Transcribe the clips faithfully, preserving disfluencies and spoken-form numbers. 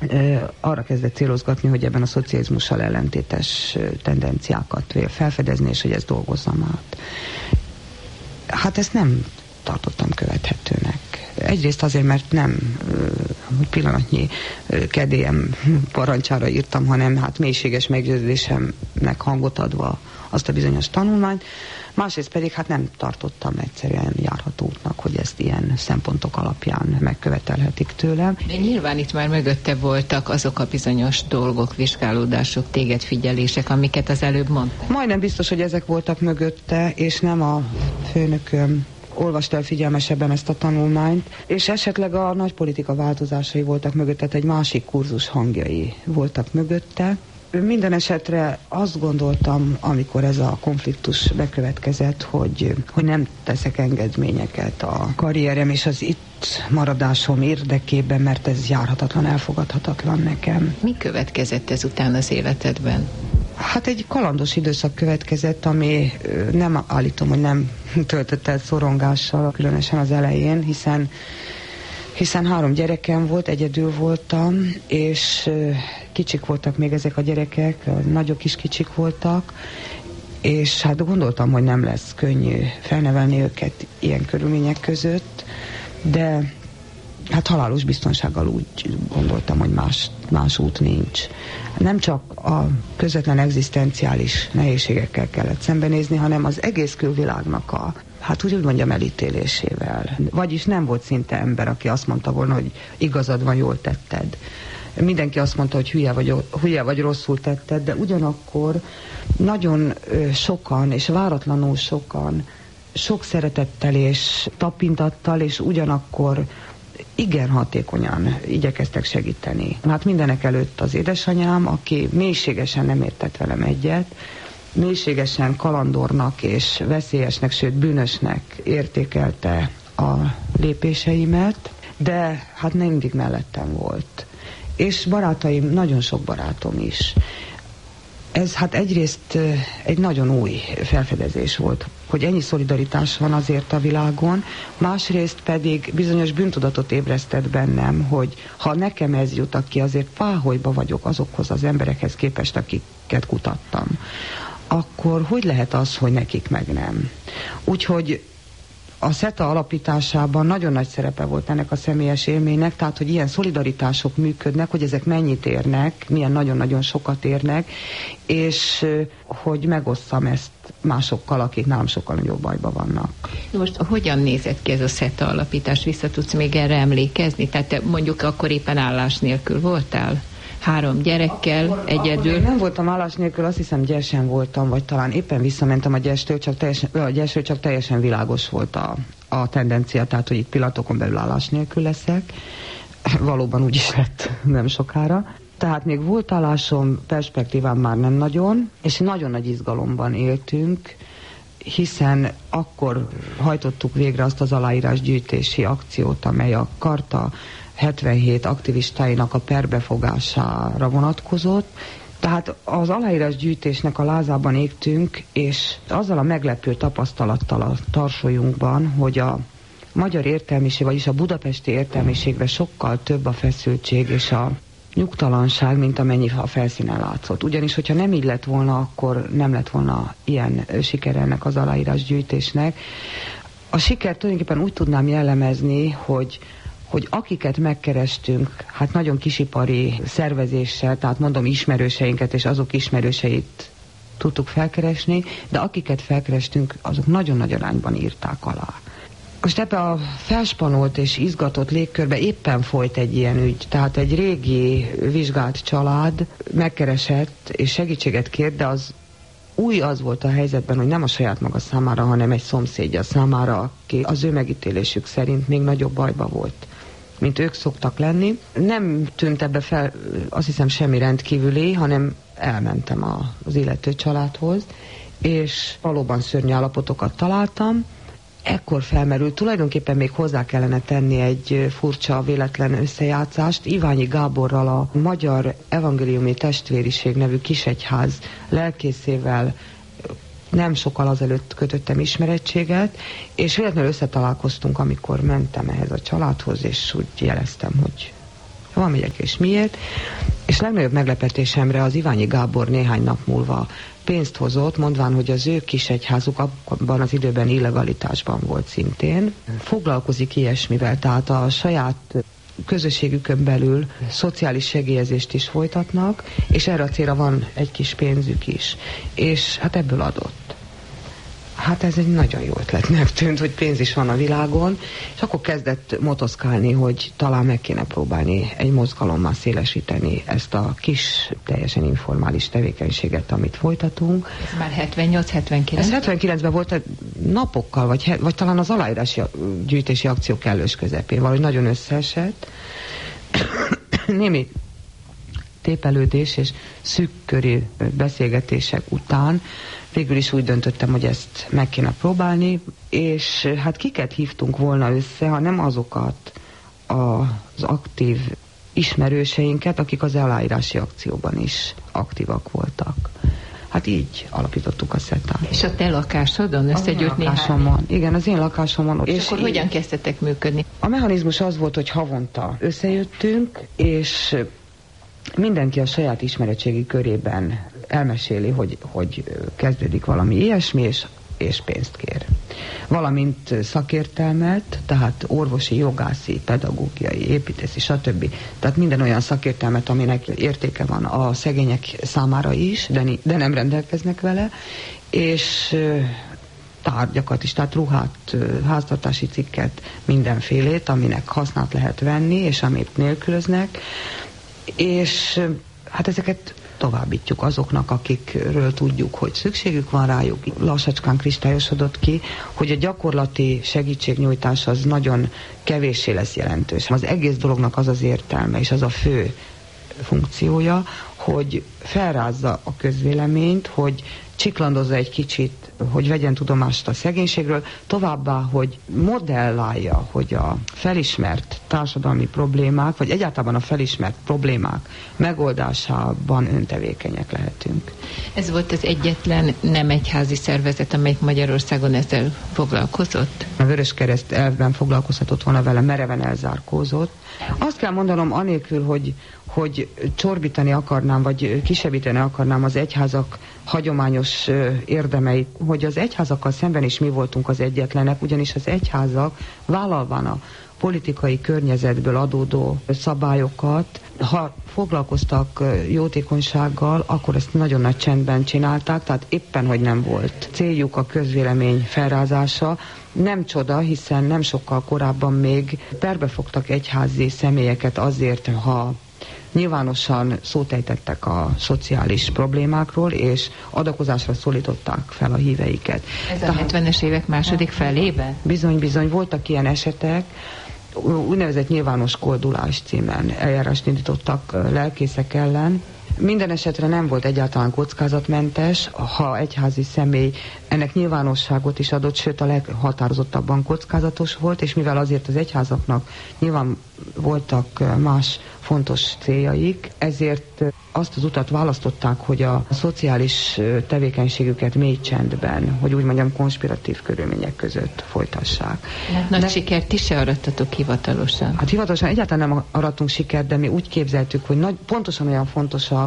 arra kezdett célozgatni, hogy ebben a szocializmussal ellentétes tendenciákat felfedezni, és hogy ezt dolgozzam át. Hát ezt nem tartottam követhetőnek. Egyrészt azért, mert nem pillanatnyi kedélyem parancsára írtam, hanem hát mélységes meggyőződésemnek hangot adva azt a bizonyos tanulmányt. Másrészt pedig hát nem tartottam egyszerűen járható útnak, hogy ezt ilyen szempontok alapján megkövetelhetik tőlem. De nyilván itt már mögötte voltak azok a bizonyos dolgok, vizsgálódások, téged figyelések, amiket az előbb mondtál. Majdnem biztos, hogy ezek voltak mögötte, és nem a főnököm olvasta el figyelmesebben ezt a tanulmányt, és esetleg a nagy politika változásai voltak mögötte, tehát egy másik kurzus hangjai voltak mögötte. Minden esetre azt gondoltam, amikor ez a konfliktus bekövetkezett, hogy, hogy nem teszek engedményeket a karrierem és az itt maradásom érdekében, mert ez járhatatlan, elfogadhatatlan nekem. Mi következett ezután az életedben? Hát egy kalandos időszak következett, ami nem állítom, hogy nem töltött el szorongással, különösen az elején, hiszen hiszen három gyerekem volt, egyedül voltam, és kicsik voltak még ezek a gyerekek, nagyok is kicsik voltak, és hát gondoltam, hogy nem lesz könnyű felnevelni őket ilyen körülmények között, de hát halálos biztonsággal úgy gondoltam, hogy más, más út nincs. Nem csak a közvetlen egzisztenciális nehézségekkel kellett szembenézni, hanem az egész külvilágnak a, hát úgy, úgy mondjam, elítélésével. Vagyis nem volt szinte ember, aki azt mondta volna, hogy igazad van, jól tetted. Mindenki azt mondta, hogy hülye vagy, hülye vagy rosszul tetted, de ugyanakkor nagyon sokan, és váratlanul sokan, sok szeretettel és tapintattal, és ugyanakkor igen hatékonyan igyekeztek segíteni. Hát mindenek előtt az édesanyám, aki mélységesen nem értett velem egyet, mélységesen kalandornak és veszélyesnek, sőt bűnösnek értékelte a lépéseimet, de hát nem mindig mellettem volt. És barátaim, nagyon sok barátom is. Ez hát egyrészt egy nagyon új felfedezés volt, hogy ennyi szolidaritás van azért a világon, másrészt pedig bizonyos bűntudatot ébresztett bennem, hogy ha nekem ez jut, aki azért páholyba vagyok azokhoz az emberekhez képest, akiket kutattam, akkor hogy lehet az, hogy nekik meg nem? Úgyhogy a SETA alapításában nagyon nagy szerepe volt ennek a személyes élménynek, tehát, hogy ilyen szolidaritások működnek, hogy ezek mennyit érnek, milyen nagyon-nagyon sokat érnek, és hogy megosszam ezt másokkal, akik nálam sokkal nagyobb bajban vannak. Most hogyan nézett ki ez a SETA alapítás? Vissza tudsz még erre emlékezni? Tehát te mondjuk akkor éppen állás nélkül voltál? Három gyerekkel, akkor, egyedül. Akkor nem voltam állás nélkül, azt hiszem gyersen voltam, vagy talán éppen visszamentem a gyerstől, csak teljesen, a gyerstől, csak teljesen világos volt a, a tendencia, tehát hogy itt pillanatokon belül állás nélkül leszek. Valóban úgy is lett nem sokára. Tehát még volt állásom, perspektívám már nem nagyon, és nagyon nagy izgalomban éltünk, hiszen akkor hajtottuk végre azt az aláírásgyűjtési akciót, amely a Karta hetvenhét aktivistáinak a perbefogására vonatkozott. Tehát az aláírásgyűjtésnek a lázában égtünk, és azzal a meglepő tapasztalattal a tarsolyunkban, hogy a magyar értelmiség, vagyis a budapesti értelmiségben sokkal több a feszültség és a nyugtalanság, mint amennyi a felszínen látszott. Ugyanis, hogyha nem így lett volna, akkor nem lett volna ilyen siker ennek az aláírásgyűjtésnek. A sikert tulajdonképpen úgy tudnám jellemezni, hogy hogy akiket megkerestünk, hát nagyon kisipari szervezéssel, tehát mondom ismerőseinket és azok ismerőseit tudtuk felkeresni, de akiket felkerestünk, azok nagyon nagy arányban írták alá. Most ebbe a felspanolt és izgatott légkörbe éppen folyt egy ilyen ügy, tehát egy régi vizsgált család megkeresett és segítséget kért, de az új az volt a helyzetben, hogy nem a saját maga számára, hanem egy szomszédja számára, aki az ő megítélésük szerint még nagyobb bajba volt, mint ők szoktak lenni. Nem tűnt ebbe fel, azt hiszem, semmi rendkívüli, hanem elmentem a, az illető családhoz, és valóban szörnyű állapotokat találtam. Ekkor felmerült, tulajdonképpen még hozzá kellene tenni egy furcsa véletlen összejátszást. Iványi Gáborral, a Magyar Evangéliumi Testvériség nevű kisegyház lelkészével nem sokkal azelőtt kötöttem ismerettséget, és véletlenül összetalálkoztunk, amikor mentem ehhez a családhoz, és úgy jeleztem, hogy Van megyek és miért? És legnagyobb meglepetésemre az Iványi Gábor néhány nap múlva pénzt hozott, mondván, hogy az ő kis egyházuk abban az időben illegalitásban volt szintén. Foglalkozik ilyesmivel, tehát a saját közösségükön belül szociális segélyezést is folytatnak, és erre a célra van egy kis pénzük is. És hát ebből adott. Hát ez egy nagyon jó ötletnek tűnt, hogy pénz is van a világon, és akkor kezdett motoszkálni, hogy talán meg kéne próbálni egy mozgalommal szélesíteni ezt a kis, teljesen informális tevékenységet, amit folytatunk. Ez már hetvennyolc hetvenkilenc? Ez hetvenkilencben volt, napokkal, vagy, vagy talán az aláírási gyűjtési akció kellős közepén, valahogy nagyon összeesett. Némi tépelődés és szűkkörű beszélgetések után végül is úgy döntöttem, hogy ezt meg kéne próbálni, és hát kiket hívtunk volna össze, ha nem azokat az aktív ismerőseinket, akik az aláírási akcióban is aktívak voltak. Hát így alapítottuk a szetát. És a te lakásodon összegyűjt néhány? Igen, az én lakásomon. És, és akkor így, hogyan kezdtetek működni? A mechanizmus az volt, hogy havonta összejöttünk, és mindenki a saját ismeretségi körében elmeséli, hogy, hogy kezdődik valami ilyesmi, és, és pénzt kér. Valamint szakértelmet, tehát orvosi, jogászi, pedagógiai, építészi, stb. Tehát minden olyan szakértelmet, aminek értéke van a szegények számára is, de, de nem rendelkeznek vele, és tárgyakat is, tehát ruhát, háztartási cikket, mindenfélét, aminek hasznát lehet venni, és amit nélkülöznek, és hát ezeket továbbítjuk azoknak, akikről tudjuk, hogy szükségük van rájuk. Lassacskán kristályosodott ki, hogy a gyakorlati segítségnyújtás az nagyon kevéssé lesz jelentős. Az egész dolognak az az értelme, és az a fő funkciója, hogy felrázza a közvéleményt, hogy csiklandozza egy kicsit, hogy vegyen tudomást a szegénységről, továbbá, hogy modellálja, hogy a felismert társadalmi problémák, vagy egyáltalán a felismert problémák megoldásában öntevékenyek lehetünk. Ez volt az egyetlen nem egyházi szervezet, amelyik Magyarországon ezzel foglalkozott? A Vöröskereszt elvben foglalkozhatott volna vele, mereven elzárkózott. Azt kell mondanom, anélkül, hogy hogy csorbítani akarnám, vagy kisebbíteni akarnám az egyházak hagyományos érdemeit, hogy az egyházakkal szemben is mi voltunk az egyetlenek, ugyanis az egyházak vállalván a politikai környezetből adódó szabályokat, ha foglalkoztak jótékonysággal, akkor ezt nagyon nagy csendben csinálták, tehát éppen, hogy nem volt céljuk a közvélemény felrázása. Nem csoda, hiszen nem sokkal korábban még perbe fogtak egyházi személyeket azért, ha nyilvánosan szót ejtettek a szociális problémákról, és adakozásra szólították fel a híveiket. Ez a hetvenes évek második felében? Bizony, bizony, voltak ilyen esetek, úgynevezett nyilvános koldulás címen eljárást indítottak lelkészek ellen. Minden esetre nem volt egyáltalán kockázatmentes, ha egyházi személy ennek nyilvánosságot is adott, sőt a leghatározottabban kockázatos volt, és mivel azért az egyházaknak nyilván voltak más fontos céljaik, ezért azt az utat választották, hogy a szociális tevékenységüket mély csendben, hogy úgy mondjam, konspiratív körülmények között folytassák. Hát nagy de, sikert is se arattatok hivatalosan. Hát hivatalosan egyáltalán nem arattunk sikert, de mi úgy képzeltük, hogy nagy, pontosan olyan fontos a,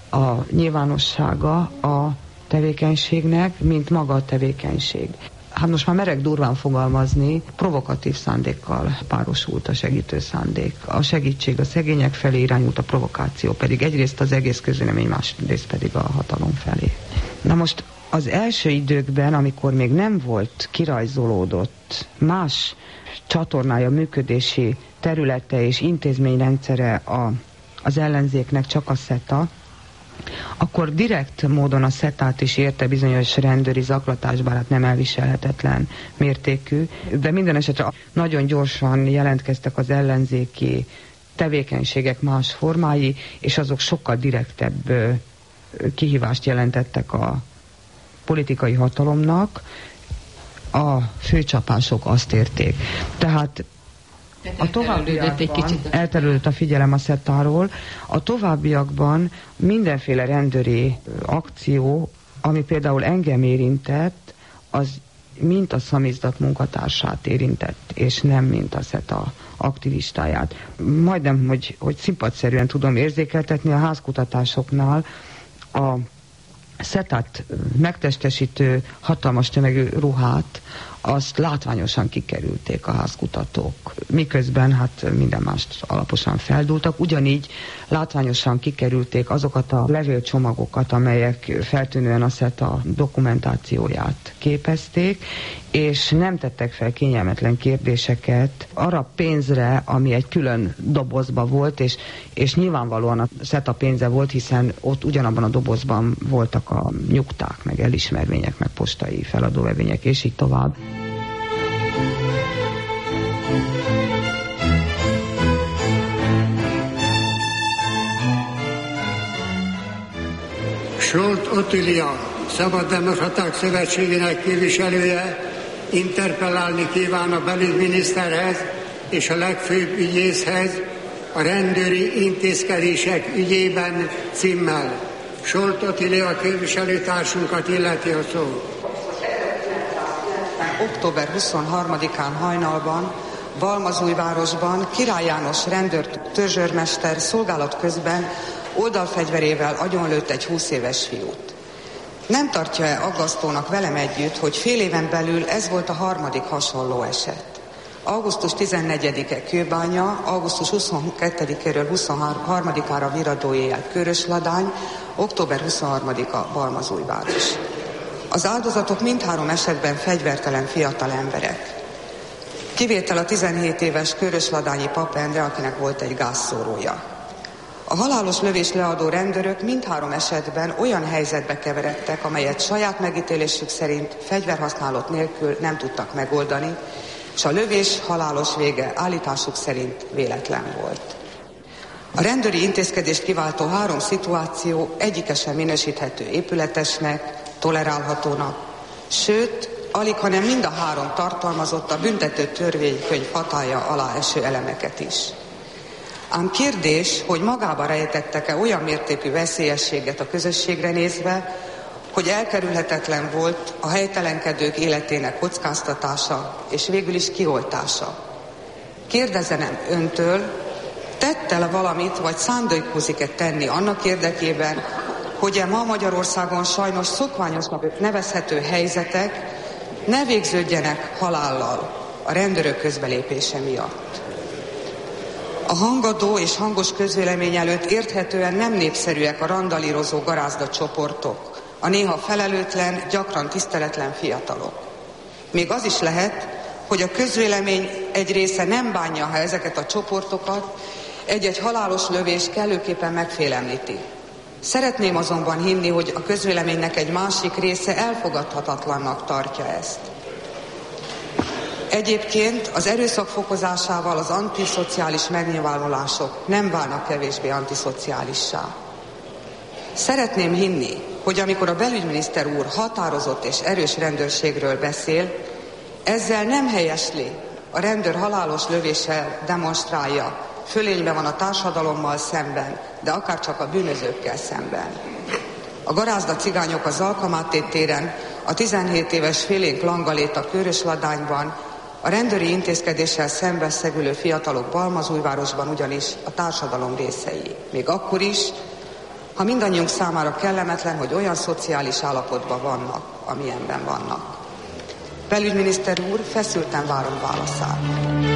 a nyilvánossága a tevékenységnek, mint maga a tevékenység. Hát most már merek durván fogalmazni, provokatív szándékkal párosult a segítő szándék. A segítség a szegények felé irányult, a provokáció pedig egyrészt az egész közvélemény, másrészt pedig a hatalom felé. Na most az első időkben, amikor még nem volt kirajzolódott más csatornája, működési területe és intézményrendszere a, az ellenzéknek, csak a SZETA, akkor direkt módon a szetát is érte bizonyos rendőri zaklatás, bár hát nem elviselhetetlen mértékű, de minden esetre nagyon gyorsan jelentkeztek az ellenzéki tevékenységek más formái, és azok sokkal direktebb kihívást jelentettek a politikai hatalomnak. A főcsapások azt érték. Tehát a továbbiakban elterülött a figyelem a szetáról. A továbbiakban mindenféle rendőri akció, ami például engem érintett, az mint a szamizdat munkatársát érintett, és nem mint a szeta aktivistáját. Majdnem, hogy, hogy színpadszerűen tudom érzékeltetni, a házkutatásoknál a szetát megtestesítő hatalmas tömegű ruhát, azt látványosan kikerülték a házkutatók. Miközben hát minden mást alaposan feldúltak. Ugyanígy látványosan kikerülték azokat a levélcsomagokat, amelyek feltűnően a szeta dokumentációját képezték, és nem tettek fel kényelmetlen kérdéseket arra pénzre, ami egy külön dobozba volt, és, és nyilvánvalóan a szeta pénze volt, hiszen ott ugyanabban a dobozban voltak a nyugták, meg elismervények, meg postai feladóvevények, és így tovább. Solt Ottilia, Szabaddemokraták Szövetségének képviselője interpellálni kíván a belügyminiszterhez és a legfőbb ügyészhez a rendőri intézkedések ügyében címmel. Solt Ottilia képviselőtársunkat illeti a szó. október huszonharmadikán hajnalban Balmazújvárosban Király János rendőr-törzsőrmester szolgálat közben oldalfegyverével agyonlőtt egy húsz éves fiút. Nem tartja-e aggasztónak velem együtt, hogy fél éven belül ez volt a harmadik hasonló eset? augusztus tizennegyedike Kőbánya, augusztus huszonkettedikéről huszonharmadikára Viradó éjjel Körösladány, október huszonharmadika Balmazújváros. Az áldozatok mindhárom esetben fegyvertelen fiatal emberek. Kivétel a tizenhét éves körösladányi Pap Endre, akinek volt egy gázszórója. A halálos lövés leadó rendőrök mindhárom esetben olyan helyzetbe keveredtek, amelyet saját megítélésük szerint fegyverhasználat nélkül nem tudtak megoldani, és a lövés halálos vége állításuk szerint véletlen volt. A rendőri intézkedést kiváltó három szituáció egyike sem minősíthető épületesnek, tolerálhatónak, sőt, alig, hanem mind a három tartalmazott a büntető törvénykönyv hatálya alá eső elemeket is. Ám kérdés, hogy magába rejtettek-e olyan mértékű veszélyességet a közösségre nézve, hogy elkerülhetetlen volt a helytelenkedők életének kockáztatása és végül is kioltása. Kérdezem öntől, tette-e valamit, vagy szándékozik-e tenni annak érdekében, hogy e ma Magyarországon sajnos szokványosnak nevezhető helyzetek ne végződjenek halállal a rendőrök közbelépése miatt. A hangadó és hangos közvélemény előtt érthetően nem népszerűek a randalírozó garázda csoportok, a néha felelőtlen, gyakran tiszteletlen fiatalok. Még az is lehet, hogy a közvélemény egy része nem bánja, ha ezeket a csoportokat egy-egy halálos lövés kellőképpen megfélemlíti. Szeretném azonban hinni, hogy a közvéleménynek egy másik része elfogadhatatlannak tartja ezt. Egyébként az erőszak fokozásával az antiszociális megnyilvánulások nem válnak kevésbé antiszociálissá. Szeretném hinni, hogy amikor a belügyminiszter úr határozott és erős rendőrségről beszél, ezzel nem helyesli a rendőr halálos lövéssel demonstrálja, fölényben van a társadalommal szemben, de akár csak a bűnözőkkel szemben. A garázda cigányok a Zalka téren, a tizenhét éves félénk Langalét a Körösladányban, a rendőri intézkedéssel szembeszegülő fiatalok Balmazújvárosban ugyanis a társadalom részei. Még akkor is, ha mindannyiunk számára kellemetlen, hogy olyan szociális állapotban vannak, amilyenben vannak. Belügyminiszter úr, feszülten várom válaszát.